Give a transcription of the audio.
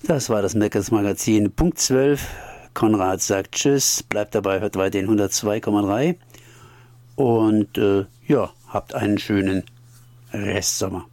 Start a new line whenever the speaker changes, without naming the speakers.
Das war das Meckes Magazin. Punkt 12. Konrad sagt Tschüss, bleibt dabei, hört weiterhin 102,3 und ja, habt einen schönen Restsommer.